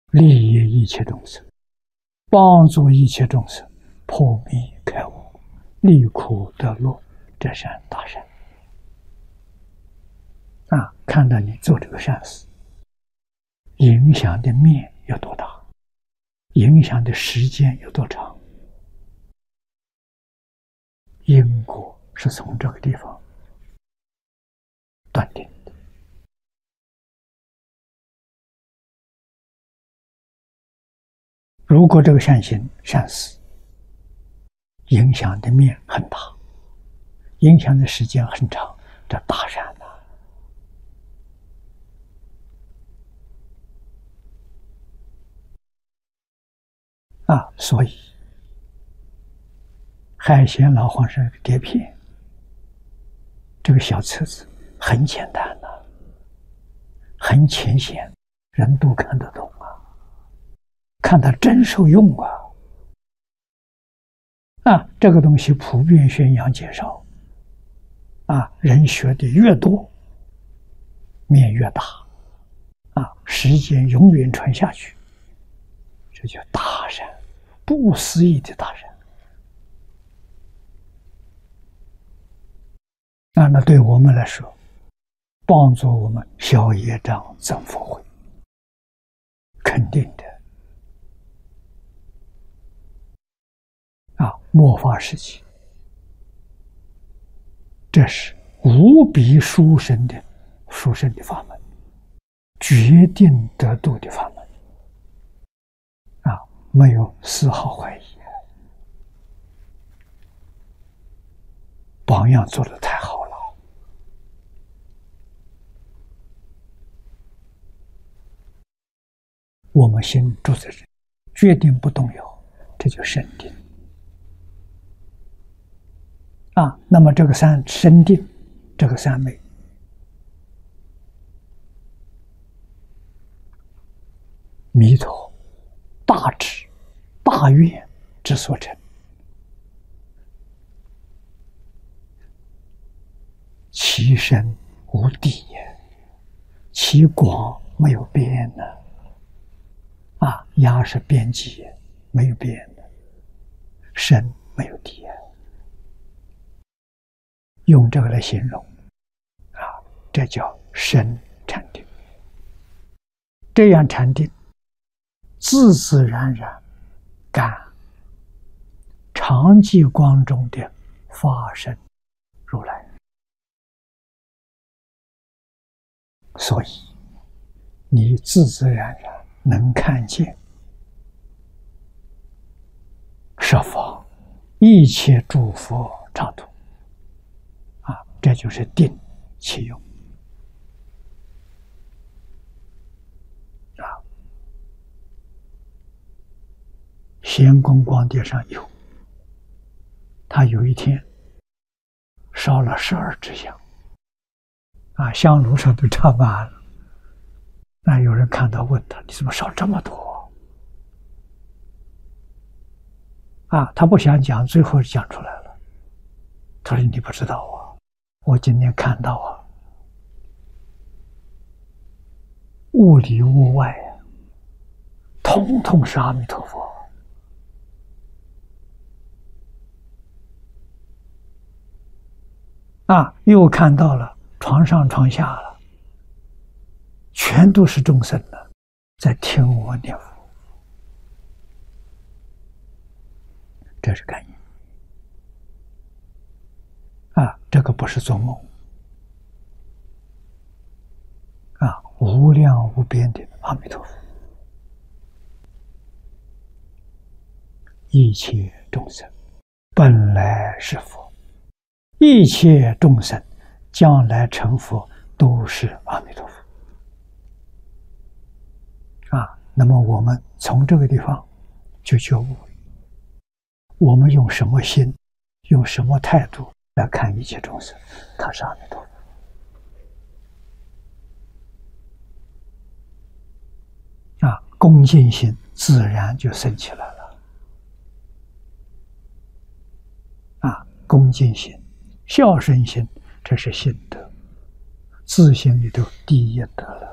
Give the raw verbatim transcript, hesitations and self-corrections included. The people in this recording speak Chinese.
利益一切众生，帮助一切众生破迷开悟，离苦得乐，这善大善。啊，看到你做这个善事，影响的面有多大，影响的时间有多长，因果是从这个地方断定的。如果这个善行善事影响的面很大，影响的时间很长，这大善呐、啊！啊，所以海贤老和尚碟片这个小册子很简单呐、啊，很浅显，人都看得懂啊，看它真受用啊！啊，这个东西普遍宣扬介绍，啊，人学的越多，面越大，啊，时间永远传下去，这叫大善，不思议的大善。啊，那对我们来说，帮助我们消业障、增福慧，肯定的。啊，末法时期，这是无比殊胜的殊胜的法门，决定得度的法门。啊，没有丝毫怀疑。榜样做得太好了。我们心住在这，决定不动摇，这就深定。啊，那么这个三深定，这个三昧，弥陀大智大愿之所成，其深无底也，其广没有边呢。啊，压是边际，没有边的，深没有底。用这个来形容，啊，这叫深禅定。这样禅定，自自然然感常寂光中的法身如来。所以，你自自然然能看见十方一切诸佛刹土。啊，这就是定其用。啊，咸公光碟上有，他有一天烧了十二支香，啊，香炉上都插满了。那有人看到问他：“你怎么烧这么多？”啊，他不想讲，最后讲出来了。他说：“你不知道啊。我今天看到啊，物里物外啊，统统是阿弥陀佛。啊，又看到了床上床下了，全都是众生的，在听我念佛。这是感应。啊，这个不是做梦。啊，无量无边的阿弥陀佛，一切众生本来是佛，一切众生将来成佛都是阿弥陀佛。啊，那么我们从这个地方就觉悟，我们用什么心，用什么态度来看一切众生，他是阿弥陀佛。啊，恭敬心自然就生起来了。啊，恭敬心、孝顺心，这是心德，自心里头第一德了。